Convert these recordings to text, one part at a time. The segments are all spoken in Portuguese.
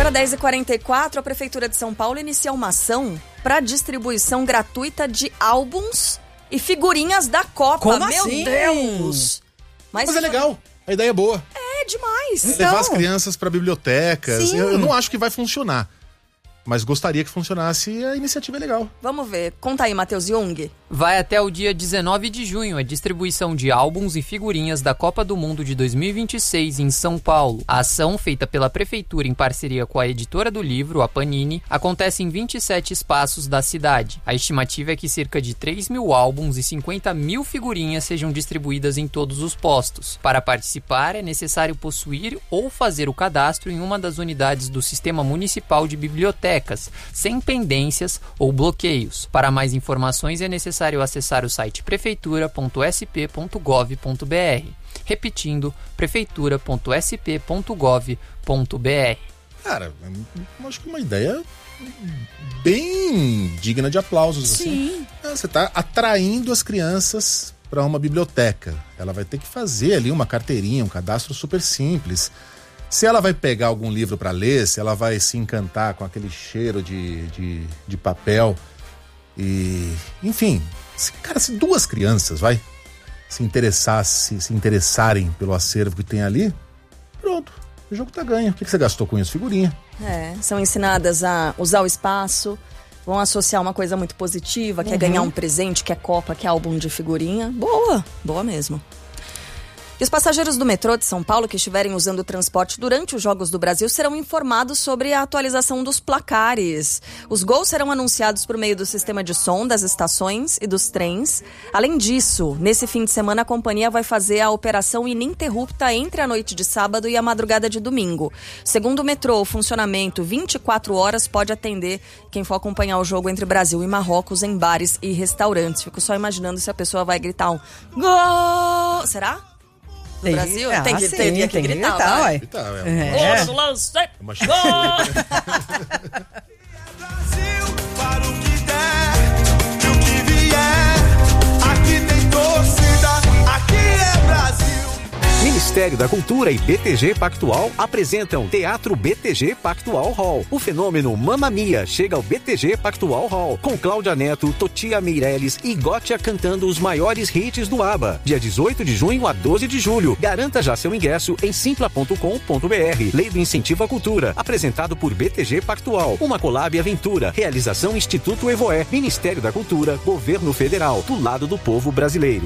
Agora 10h44, a Prefeitura de São Paulo inicia uma ação para distribuição gratuita de álbuns e figurinhas da Copa. Como Meu assim? Deus! Mas é legal, a ideia é boa. É demais. Levar as crianças para bibliotecas. Sim. Eu não acho que vai funcionar, mas gostaria que funcionasse e a iniciativa é legal. Vamos ver. Conta aí, Matheus Jung. Vai até o dia 19 de junho a distribuição de álbuns e figurinhas da Copa do Mundo de 2026 em São Paulo. A ação, feita pela Prefeitura em parceria com a editora do livro, a Panini, acontece em 27 espaços da cidade. A estimativa é que cerca de 3.000 álbuns e 50.000 figurinhas sejam distribuídas em todos os postos. Para participar, é necessário possuir ou fazer o cadastro em uma das unidades do Sistema Municipal de Bibliotecas, sem pendências ou bloqueios. Para mais informações, é necessário acessar o site prefeitura.sp.gov.br. Repetindo, prefeitura.sp.gov.br. Cara, eu acho que é uma ideia bem digna de aplausos. Sim. Assim. Você está atraindo as crianças para uma biblioteca. Ela vai ter que fazer ali uma carteirinha, um cadastro super simples. Se ela vai pegar algum livro para ler, se ela vai se encantar com aquele cheiro de papel e... Enfim, se duas crianças se interessarem pelo acervo que tem ali, pronto, o jogo tá ganho. O que você gastou com isso? Figurinha. São ensinadas a usar o espaço, vão associar uma coisa muito positiva, que é ganhar um presente, que é Copa, que é álbum de figurinha. Boa mesmo. E os passageiros do metrô de São Paulo que estiverem usando o transporte durante os Jogos do Brasil serão informados sobre a atualização dos placares. Os gols serão anunciados por meio do sistema de som das estações e dos trens. Além disso, nesse fim de semana a companhia vai fazer a operação ininterrupta entre a noite de sábado e a madrugada de domingo. Segundo o metrô, o funcionamento 24 horas pode atender quem for acompanhar o jogo entre Brasil e Marrocos em bares e restaurantes. Fico só imaginando se a pessoa vai gritar um gol. Será? No Brasil? Teria que gritar, vai. Gol do lance! Brasil, para o que der e o que vier, aqui tem torcida, aqui é Brasil. Ministério da Cultura e BTG Pactual apresentam Teatro BTG Pactual Hall. O fenômeno Mamma Mia chega ao BTG Pactual Hall, com Cláudia Neto, Totia Meirelles e Gótia cantando os maiores hits do ABBA. Dia 18 de junho a 12 de julho. Garanta já seu ingresso em simpla.com.br. Lei do Incentivo à Cultura, apresentado por BTG Pactual. Uma collab aventura. Realização Instituto Evoé, Ministério da Cultura, Governo Federal, do lado do povo brasileiro.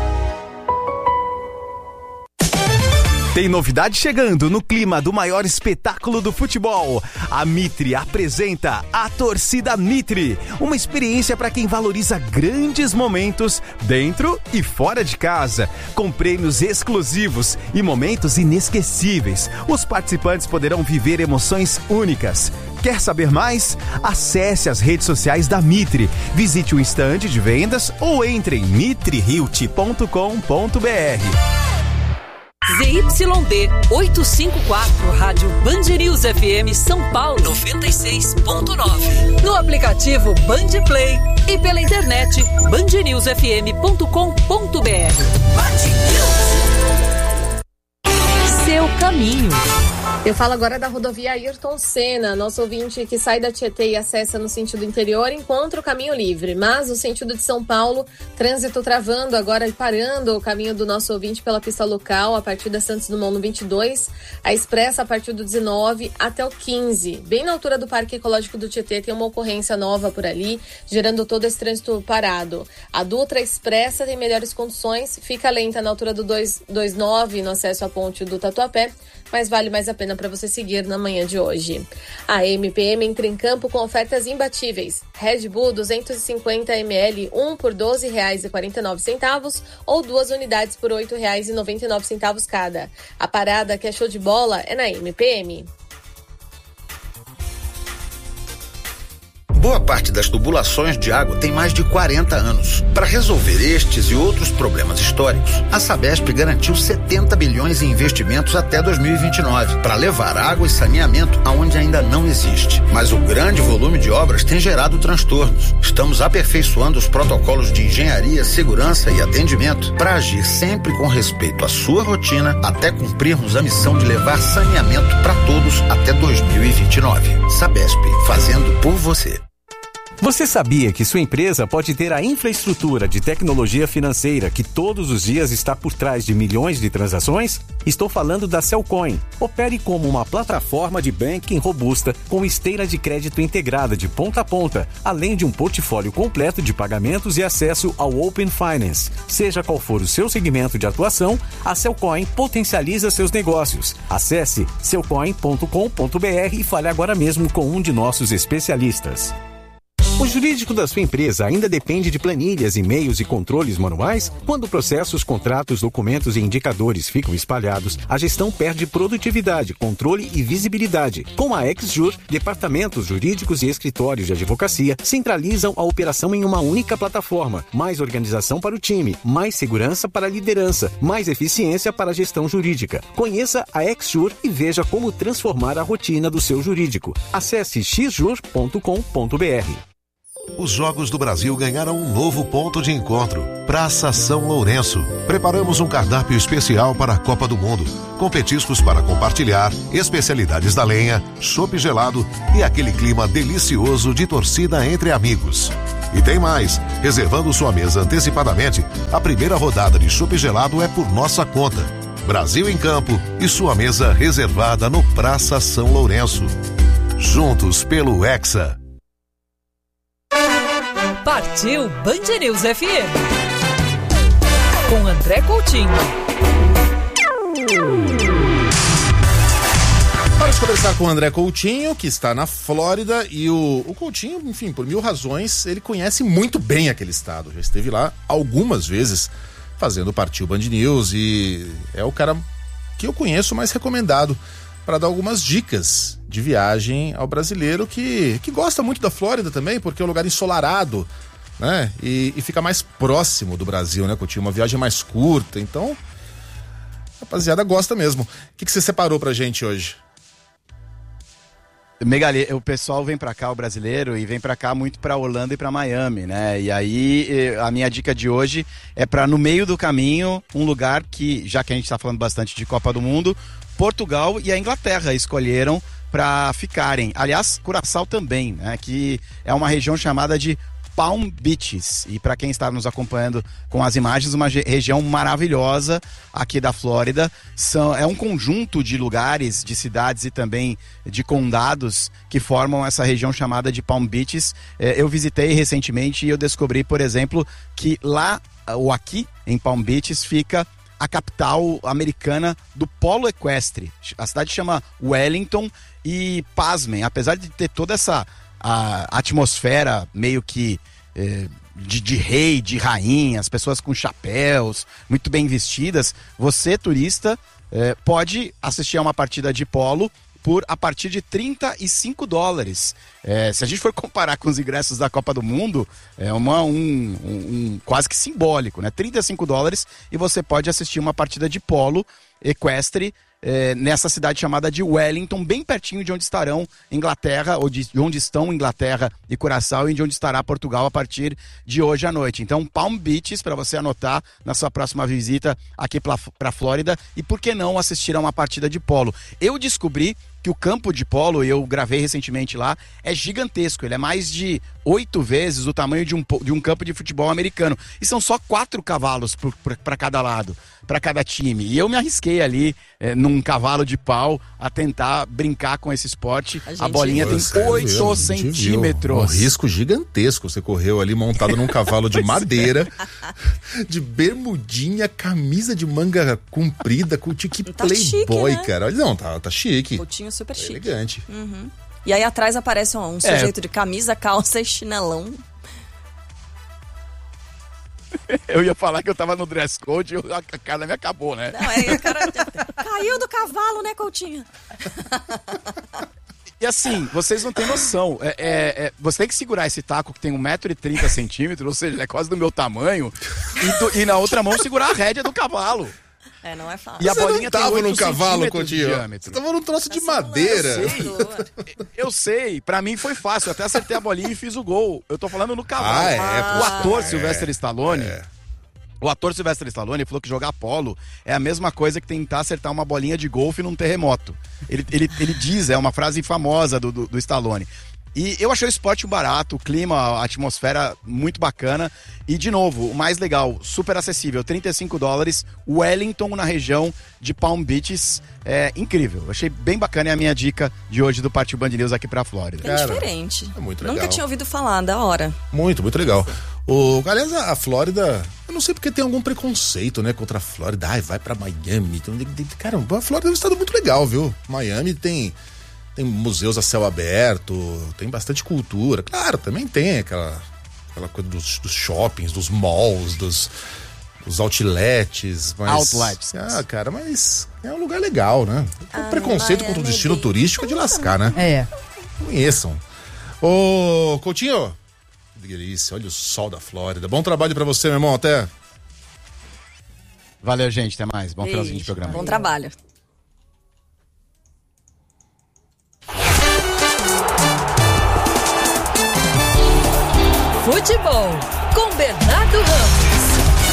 Tem novidade chegando no clima do maior espetáculo do futebol. A Mitre apresenta a Torcida Mitre, uma experiência para quem valoriza grandes momentos dentro e fora de casa, com prêmios exclusivos e momentos inesquecíveis. Os participantes poderão viver emoções únicas. Quer saber mais? Acesse as redes sociais da Mitre, visite o estande de vendas ou entre em mitrihilt.com.br. ZYD 854, Rádio Band News FM São Paulo 96.9. No aplicativo Band Play e pela internet bandnewsfm.com.br. Band News. Seu caminho. Eu falo agora da rodovia Ayrton Senna. Nosso ouvinte que sai da Tietê e acessa no sentido interior encontra o caminho livre, mas no sentido de São Paulo, trânsito travando agora e parando o caminho do nosso ouvinte pela pista local a partir da Santos Dumont no 22, a expressa a partir do 19 até o 15. Bem na altura do Parque Ecológico do Tietê tem uma ocorrência nova por ali, gerando todo esse trânsito parado. A Dutra Expressa tem melhores condições, fica lenta na altura do 229 no acesso à ponte do Tatuapé, mas vale mais a pena para você seguir na manhã de hoje. A MPM entra em campo com ofertas imbatíveis. Red Bull 250 ml, 1 por R$12,49 ou 2 unidades por R$8,99 cada. A parada que é show de bola é na MPM. Boa parte das tubulações de água tem mais de 40 anos. Para resolver estes e outros problemas históricos, a Sabesp garantiu 70 bilhões em investimentos até 2029 para levar água e saneamento aonde ainda não existe. Mas o grande volume de obras tem gerado transtornos. Estamos aperfeiçoando os protocolos de engenharia, segurança e atendimento para agir sempre com respeito à sua rotina até cumprirmos a missão de levar saneamento para todos até 2029. Sabesp, fazendo por você. Você sabia que sua empresa pode ter a infraestrutura de tecnologia financeira que todos os dias está por trás de milhões de transações? Estou falando da Cellcoin. Opere como uma plataforma de banking robusta com esteira de crédito integrada de ponta a ponta, além de um portfólio completo de pagamentos e acesso ao Open Finance. Seja qual for o seu segmento de atuação, a Cellcoin potencializa seus negócios. Acesse cellcoin.com.br e fale agora mesmo com um de nossos especialistas. O jurídico da sua empresa ainda depende de planilhas, e-mails e controles manuais? Quando processos, contratos, documentos e indicadores ficam espalhados, a gestão perde produtividade, controle e visibilidade. Com a XJur, departamentos jurídicos e escritórios de advocacia centralizam a operação em uma única plataforma. Mais organização para o time, mais segurança para a liderança, mais eficiência para a gestão jurídica. Conheça a XJur e veja como transformar a rotina do seu jurídico. Acesse xjur.com.br. Os Jogos do Brasil ganharam um novo ponto de encontro, Praça São Lourenço. Preparamos um cardápio especial para a Copa do Mundo, com petiscos para compartilhar, especialidades da lenha, chopp gelado e aquele clima delicioso de torcida entre amigos. E tem mais, reservando sua mesa antecipadamente, a primeira rodada de chopp gelado é por nossa conta. Brasil em campo e sua mesa reservada no Praça São Lourenço. Juntos pelo Hexa. Partiu Band News FM com André Coutinho. Vamos conversar com o André Coutinho, que está na Flórida, e o Coutinho, enfim, por mil razões, ele conhece muito bem aquele estado. Já esteve lá algumas vezes fazendo Partiu Band News e é o cara que eu conheço mais recomendado para dar algumas dicas de viagem ao brasileiro que gosta muito da Flórida também, porque é um lugar ensolarado, né? E fica mais próximo do Brasil, né, Coutinho? Uma viagem mais curta, então a rapaziada gosta mesmo. O que você separou pra gente hoje? Megali, o pessoal vem pra cá, o brasileiro, e vem pra cá muito pra Orlando e pra Miami, né? E aí a minha dica de hoje é pra, no meio do caminho, um lugar que, já que a gente tá falando bastante de Copa do Mundo, Portugal e a Inglaterra escolheram para ficarem. Aliás, Curaçao também, né? Que é uma região chamada de Palm Beaches. E para quem está nos acompanhando com as imagens, uma região maravilhosa aqui da Flórida. É um conjunto de lugares, de cidades e também de condados que formam essa região chamada de Palm Beaches. Eu visitei recentemente e eu descobri, por exemplo, que lá ou aqui em Palm Beaches fica a capital americana do polo equestre. A cidade chama Wellington e, pasmem, apesar de ter toda essa atmosfera meio que de rei, de rainha, as pessoas com chapéus, muito bem vestidas, você, turista, pode assistir a uma partida de polo a partir de $35. Se a gente for comparar com os ingressos da Copa do Mundo, é quase que simbólico, né? $35 e você pode assistir uma partida de polo equestre nessa cidade chamada de Wellington, bem pertinho de onde estarão Inglaterra, ou de onde estão Inglaterra e Curaçao, e de onde estará Portugal a partir de hoje à noite. Então, Palm Beaches, para você anotar na sua próxima visita aqui para a Flórida, e por que não assistir a uma partida de polo? Eu descobri que o campo de polo, eu gravei recentemente lá, é gigantesco. Ele é mais de 8 vezes o tamanho de um campo de futebol americano. E são só 4 cavalos para cada lado, para cada time. E eu me arrisquei ali num cavalo de pau a tentar brincar com esse esporte. A bolinha tem 8 centímetros. Um risco gigantesco. Você correu ali montado num cavalo de madeira, de bermudinha, camisa de manga comprida, com que tá playboy, chique, né? Cara. Não, tá chique. Coutinho super chique. Elegante. Uhum. E aí atrás aparece um sujeito de camisa, calça e chinelão. Eu ia falar que eu tava no dress code e a cara me acabou, né? Não, aí o cara caiu do cavalo, né, Coutinho? E assim, vocês não têm noção. Você tem que segurar esse taco que tem 1,30 m, ou seja, ele é quase do meu tamanho, e na outra mão segurar a rédea do cavalo. Não é fácil. E a bolinha tava tem 8 no cavalo, centímetros de diâmetro. Você tava num troço de madeira. Eu sei, pra mim foi fácil. Eu até acertei a bolinha e fiz o gol. Eu tô falando no cavalo. O ator Sylvester Stallone. O ator Sylvester Stallone falou que jogar polo é a mesma coisa que tentar acertar uma bolinha de golfe num terremoto. Ele diz, é uma frase famosa do Stallone. E eu achei o esporte barato, o clima, a atmosfera muito bacana. E, de novo, o mais legal, super acessível, $35, Wellington, na região de Palm Beaches. É incrível. Eu achei bem bacana, é a minha dica de hoje do Partiu Band News aqui pra Flórida. Bem diferente. É muito legal. Nunca tinha ouvido falar, da hora. Muito, muito legal. Aliás, a Flórida, eu não sei porque tem algum preconceito, né, contra a Flórida. Vai pra Miami. Caramba, a Flórida é um estado muito legal, viu? Miami tem museus a céu aberto, tem bastante cultura. Claro, também tem aquela coisa dos shoppings, dos malls, dos outlets. Outlets. Cara, mas é um lugar legal, né? O preconceito contra o destino turístico é de lascar, né? Conheçam. Ô, Coutinho, que delícia, olha o sol da Flórida. Bom trabalho pra você, meu irmão, até. Valeu, gente, até mais. Bom finalzinho de programa. Bom trabalho. Futebol com Bernardo Ramos.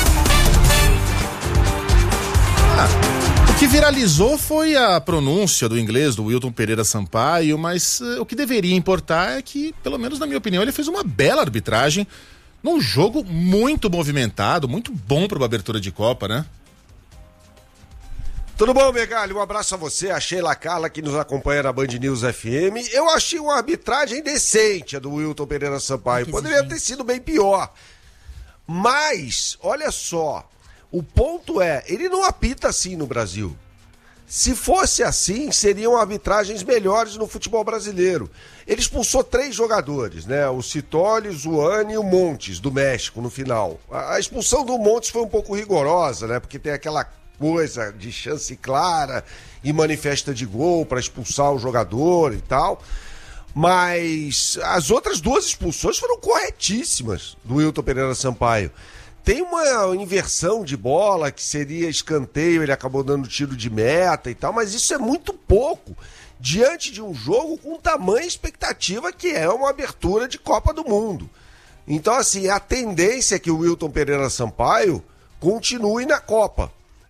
O que viralizou foi a pronúncia do inglês do Wilton Pereira Sampaio, mas o que deveria importar é que, pelo menos na minha opinião, ele fez uma bela arbitragem num jogo muito movimentado, muito bom para uma abertura de Copa, né? Tudo bom, Megali? Um abraço a você, a Sheila Carla, que nos acompanha na Band News FM. Eu achei uma arbitragem decente a do Wilton Pereira Sampaio. Poderia ter sido bem pior. Mas, olha só, o ponto é, ele não apita assim no Brasil. Se fosse assim, seriam arbitragens melhores no futebol brasileiro. Ele expulsou 3 jogadores, né? O Citoli, o Zuani e o Montes, do México, no final. A expulsão do Montes foi um pouco rigorosa, né? Porque tem aquela coisa de chance clara e manifesta de gol para expulsar o jogador e tal, mas as outras 2 expulsões foram corretíssimas do Wilton Pereira Sampaio. Tem uma inversão de bola que seria escanteio, ele acabou dando tiro de meta e tal, mas isso é muito pouco diante de um jogo com tamanha expectativa que é uma abertura de Copa do Mundo. Então, assim, a tendência é que o Wilton Pereira Sampaio continue na Copa.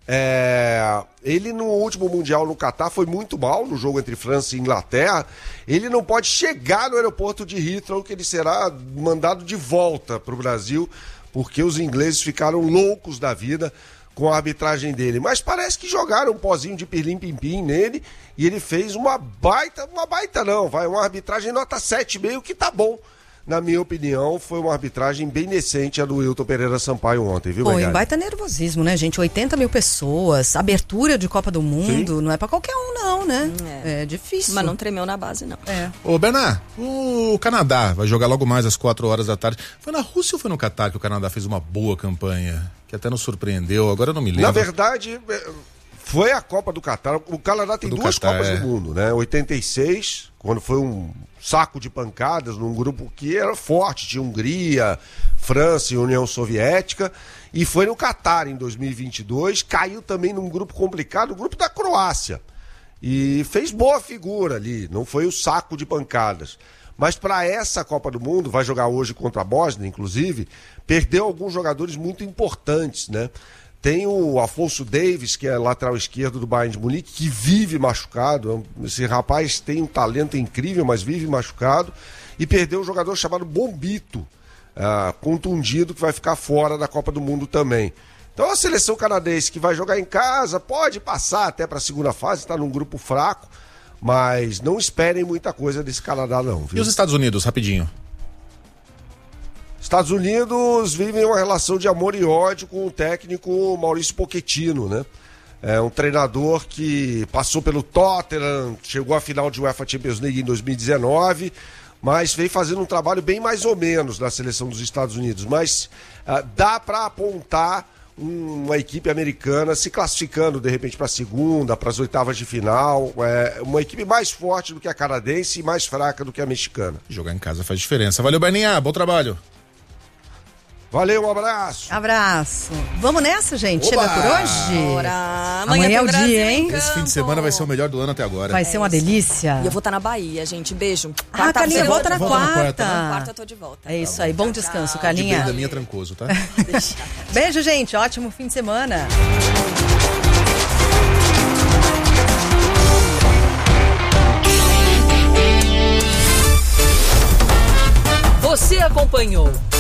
Ele no último Mundial no Catar foi muito mal no jogo entre França e Inglaterra. Ele não pode chegar no aeroporto de Heathrow, que ele será mandado de volta para o Brasil, porque os ingleses ficaram loucos da vida com a arbitragem dele. Mas parece que jogaram um pozinho de pirlim-pim-pim nele e ele fez uma arbitragem nota 7,5, que tá bom. Na minha opinião, foi uma arbitragem bem decente a do Wilton Pereira Sampaio ontem, viu, Foi um baita nervosismo, né, gente? 80 mil pessoas, abertura de Copa do Mundo, não é pra qualquer um, não, né? É difícil. Mas não tremeu na base, não. Ô, Bernard, o Canadá vai jogar logo mais às 4 horas da tarde. Foi na Rússia ou foi no Catar que o Canadá fez uma boa campanha? Que até nos surpreendeu, agora eu não me lembro. Na verdade, foi a Copa do Catar. O Canadá tem 2 Copas do Mundo, né? 86, quando foi um saco de pancadas num grupo que era forte, tinha Hungria, França e União Soviética, e foi no Catar em 2022, caiu também num grupo complicado, o grupo da Croácia, e fez boa figura ali, não foi o saco de pancadas. Mas para essa Copa do Mundo, vai jogar hoje contra a Bósnia, inclusive, perdeu alguns jogadores muito importantes, né? Tem o Afonso Davies, que é lateral esquerdo do Bayern de Munique, que vive machucado. Esse rapaz tem um talento incrível, mas vive machucado. E perdeu um jogador chamado Bombito, contundido, que vai ficar fora da Copa do Mundo também. Então a seleção canadense, que vai jogar em casa, pode passar até para a segunda fase, está num grupo fraco, mas não esperem muita coisa desse Canadá não, viu? E os Estados Unidos, rapidinho? Estados Unidos vivem uma relação de amor e ódio com o técnico Maurício Pochettino, né? É um treinador que passou pelo Tottenham, chegou à final de UEFA Champions League em 2019, mas vem fazendo um trabalho bem mais ou menos na seleção dos Estados Unidos. Mas dá para apontar uma equipe americana se classificando de repente para a segunda, para as oitavas de final. Uma equipe mais forte do que a canadense e mais fraca do que a mexicana. Jogar em casa faz diferença. Valeu, Berninha. Bom trabalho. Valeu, um abraço. Abraço. Vamos nessa, gente? Oba! Chega por hoje? Bora. Amanhã é o Brasil dia, hein? em Esse fim de semana vai ser o melhor do ano até agora. Vai ser uma delícia. E eu vou estar na Bahia, gente. Beijo. Ah, Carlinha, volta na Volta na quarta. quarta, né? Quarta eu tô de volta. É isso aí. Bom descanso, De Carlinha. bem da minha Trancoso, tá? Beijo, gente. Ótimo fim de semana. Você acompanhou